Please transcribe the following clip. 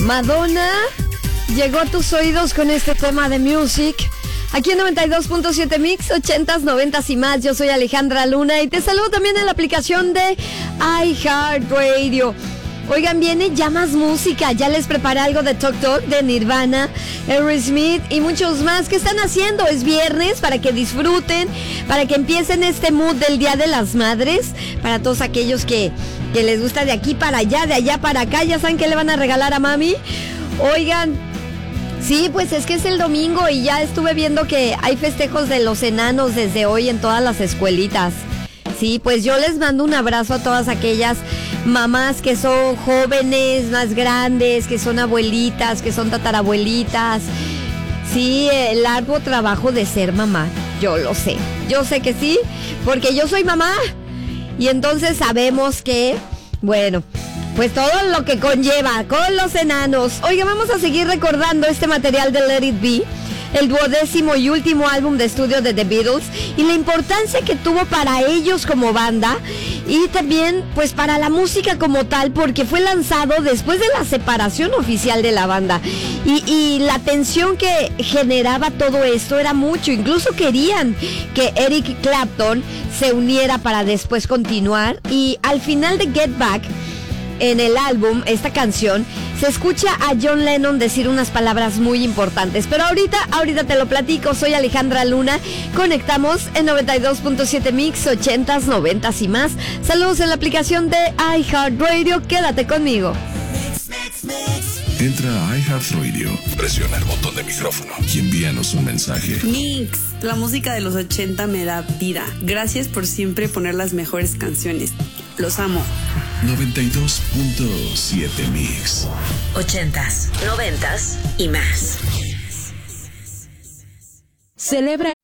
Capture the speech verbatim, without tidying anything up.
Madonna llegó a tus oídos con este tema de Music. Aquí en noventa y dos punto siete Mix, ochentas, noventas y más. Yo soy Alejandra Luna y te saludo también en la aplicación de iHeartRadio. Oigan, viene ya más música. Ya les preparé algo de Tok Tok, de Nirvana, Aerosmith y muchos más. ¿Qué están haciendo? Es viernes para que disfruten, para que empiecen este mood del Día de las Madres. Para todos aquellos que, que les gusta de aquí para allá, de allá para acá. ¿Ya saben qué le van a regalar a mami? Oigan, sí, pues es que es el domingo y ya estuve viendo que hay festejos de los enanos desde hoy en todas las escuelitas. Sí, pues yo les mando un abrazo a todas aquellas mamás que son jóvenes, más grandes, que son abuelitas, que son tatarabuelitas. Sí, el arduo trabajo de ser mamá, yo lo sé. Yo sé que sí, porque yo soy mamá. Y entonces sabemos que, bueno, pues todo lo que conlleva con los enanos. Oiga, vamos a seguir recordando este material de Let It Be, el duodécimo y último álbum de estudio de The Beatles, y la importancia que tuvo para ellos como banda y también pues para la música como tal, porque fue lanzado después de la separación oficial de la banda y, y la tensión que generaba todo esto era mucho. Incluso querían que Eric Clapton se uniera para después continuar, y al final de Get Back, en el álbum, esta canción, se escucha a John Lennon decir unas palabras muy importantes. Pero ahorita, ahorita te lo platico. Soy Alejandra Luna. Conectamos en noventa y dos punto siete Mix, ochentas, noventas y más. Saludos en la aplicación de iHeartRadio. Quédate conmigo. Entra a iHeartRadio, presiona el botón de micrófono y envíanos un mensaje. Mix, la música de los ochenta me da vida. Gracias por siempre poner las mejores canciones. Los amo. noventa y dos punto siete Mix. Ochentas, noventas y más. Celebra